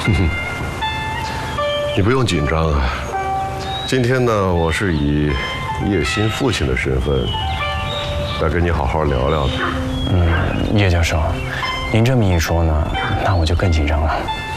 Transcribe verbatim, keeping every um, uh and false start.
哼哼，你不用紧张啊。今天呢，我是以叶新父亲的身份来跟你好好聊聊的。 嗯，叶教授，您这么一说呢，那我就更紧张了。